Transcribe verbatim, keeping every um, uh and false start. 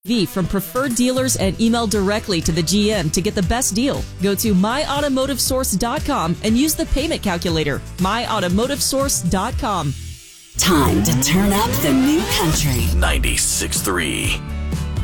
V from preferred dealers and email directly to the G M to get the best deal. Go to my automotive source dot com and use the payment calculator. my automotive source dot com. Time to turn up the new country. ninety-six point three